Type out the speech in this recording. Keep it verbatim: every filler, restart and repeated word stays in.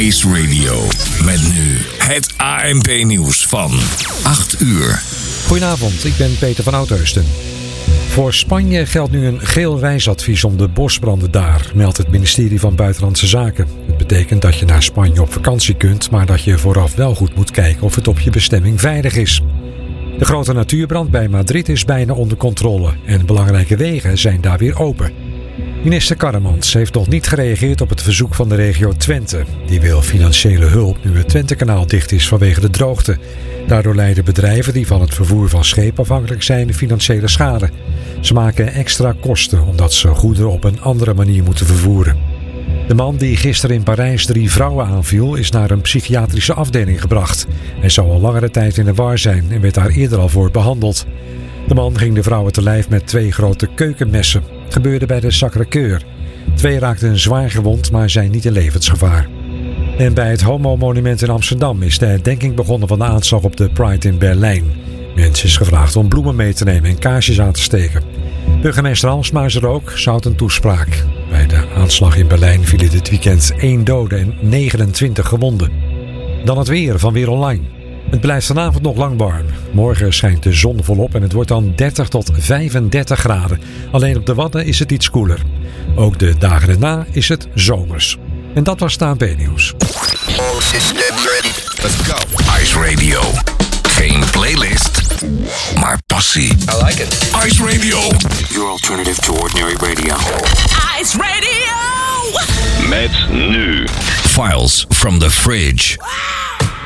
Ice Radio. Met nu het A N P-nieuws van acht uur. Goedenavond, ik ben Peter van Oudheusden. Voor Spanje geldt nu een geel reisadvies om de bosbranden daar, meldt het ministerie van Buitenlandse Zaken. Het betekent dat je naar Spanje op vakantie kunt, maar dat je vooraf wel goed moet kijken of het op je bestemming veilig is. De grote natuurbrand bij Madrid is bijna onder controle en belangrijke wegen zijn daar weer open. Minister Karremans heeft nog niet gereageerd op het verzoek van de regio Twente. Die wil financiële hulp nu het Twentekanaal dicht is vanwege de droogte. Daardoor lijden bedrijven die van het vervoer van schepen afhankelijk zijn financiële schade. Ze maken extra kosten omdat ze goederen op een andere manier moeten vervoeren. De man die gisteren in Parijs drie vrouwen aanviel is naar een psychiatrische afdeling gebracht. Hij zou al langere tijd in de war zijn en werd daar eerder al voor behandeld. De man ging de vrouwen te lijf met twee grote keukenmessen. Het gebeurde bij de Sacré-Cœur. Twee raakten zwaar gewond, maar zijn niet in levensgevaar. En bij het Homo-monument in Amsterdam is de herdenking begonnen van de aanslag op de Pride in Berlijn. Mensen is gevraagd om bloemen mee te nemen en kaarsjes aan te steken. Burgemeester Halmsma is er ook, ze houdt een toespraak. Bij de aanslag in Berlijn vielen dit weekend één dode en negenentwintig gewonden. Dan het weer van Weer Online. Het blijft vanavond nog lang warm. Morgen schijnt de zon volop en het wordt dan dertig tot vijfendertig graden. Alleen op de Wadden is het iets koeler. Ook de dagen erna is het zomers. En dat was het A N P-nieuws. Let's go. Ice Radio. Geen playlist, maar passie. I like it. Ice Radio. Your alternative to ordinary radio. Ice Radio. Met nu Files from the Fridge. Wow.